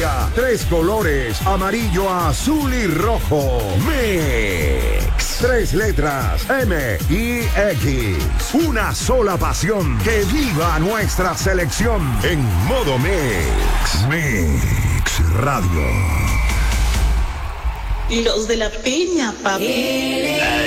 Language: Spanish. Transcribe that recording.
Colombia. 3 colores, amarillo, azul y rojo. Mix. 3 letras, M-I-X. Una sola pasión. Que viva nuestra selección en modo Mix. Mix Radio. Los de la piña, papi.